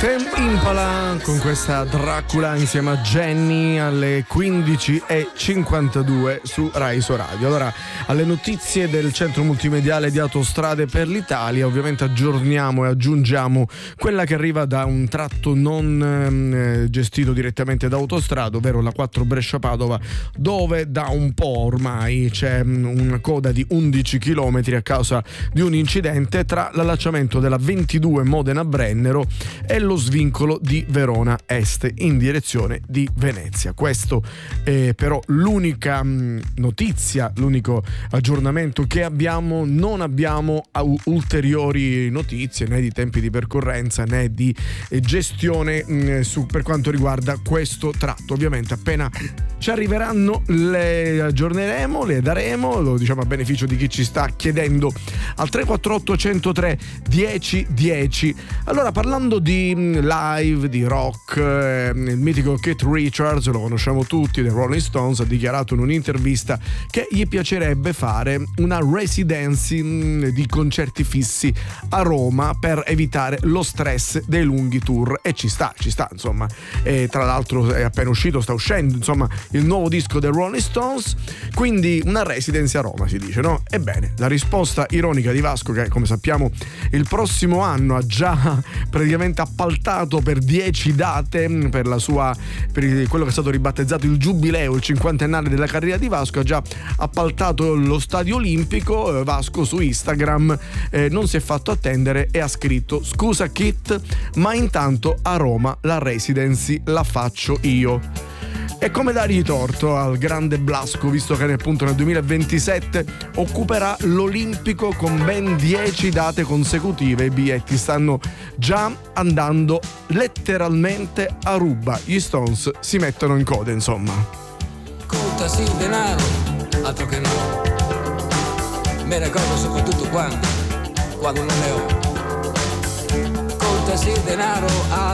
Tame Impala con questa Dracula insieme a Jenny alle 15:52 su Rai Radio. Allora, alle notizie del centro multimediale di Autostrade per l'Italia, ovviamente aggiorniamo e aggiungiamo quella che arriva da un tratto non gestito direttamente da Autostrade, ovvero la 4 Brescia-Padova, dove da un po' ormai c'è una coda di 11 km a causa di un incidente tra l'allacciamento della 22 Modena-Brennero e lo svincolo di Verona Est in direzione di Venezia. Questo è però l'unica notizia, l'unico aggiornamento che abbiamo. Non abbiamo ulteriori notizie né di tempi di percorrenza né di gestione per quanto riguarda questo tratto. Ovviamente appena ci arriveranno le aggiorneremo, le daremo, lo diciamo a beneficio di chi ci sta chiedendo al 348 103 1010. Allora, parlando di live, di rock, il mitico Keith Richards, lo conosciamo tutti, dei Rolling Stones, ha dichiarato in un'intervista che gli piacerebbe fare una residency di concerti fissi a Roma per evitare lo stress dei lunghi tour, e ci sta insomma. E tra l'altro è appena uscito, sta uscendo insomma il nuovo disco dei Rolling Stones, quindi una residency a Roma si dice, no? Ebbene, la risposta ironica di Vasco, che come sappiamo il prossimo anno ha già praticamente appaltato per 10 date per quello che è stato ribattezzato il giubileo, il 50ennale della carriera di Vasco, ha già appaltato lo Stadio Olimpico. Vasco su Instagram non si è fatto attendere e ha scritto: scusa Kit, ma intanto a Roma la residency la faccio io. E come dargli torto al grande Blasco, visto che nel 2027 occuperà l'Olimpico con ben 10 date consecutive. I biglietti stanno già andando letteralmente a ruba. Gli Stones si mettono in coda, insomma. Contasi il denaro, altro che no. Me ne accorgo soprattutto quando non ne ho. Contasi il denaro,